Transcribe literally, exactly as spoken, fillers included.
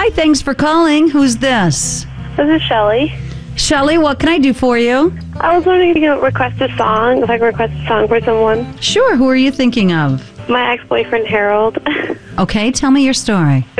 Hi, thanks for calling. Who's this? This is Shelly. Shelly, what can I do for you? I was wondering if you could request a song, if I can request a song for someone. Sure, who are you thinking of? My ex-boyfriend, Harold. Okay, tell me your story.